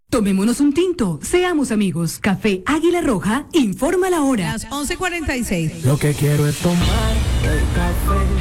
Tomémonos un tinto, seamos amigos. Café Águila Roja, informa la hora. Las 11:46. Lo que quiero es tomar el café.